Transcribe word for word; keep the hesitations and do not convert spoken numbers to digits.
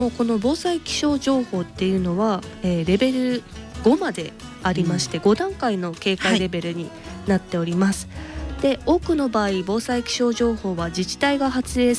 もうこの防災気象情報っていうのは、えー、レベルごまでありまして、うん、ご段階の警戒レベルになっております、はい、で多くの場合防災気象情報は自治体が発令